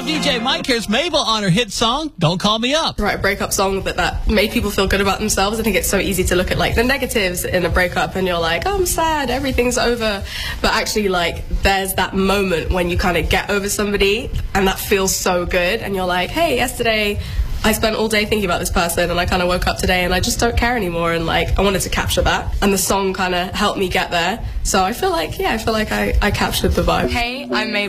DJ Mike. Here's Mabel on her hit song, Don't Call Me Up. Write a breakup song that made people feel good about themselves. I think it's so easy to look at like the negatives in a breakup and you're like, oh, I'm sad, everything's over. But actually, like, there's that moment when you kind of get over somebody and that feels so good and you're like, hey, yesterday I spent all day thinking about this person and I kind of woke up today and I just don't care anymore, and like I wanted to capture that, and the song kind of helped me get there. So I feel like I captured the vibe. Hey, I'm Mabel.